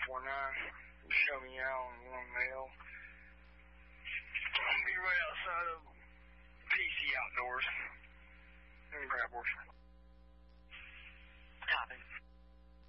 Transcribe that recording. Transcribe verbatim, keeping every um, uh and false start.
four nine. Show me out on one mail. I'll be right outside of P C Outdoors in Crab Orchard.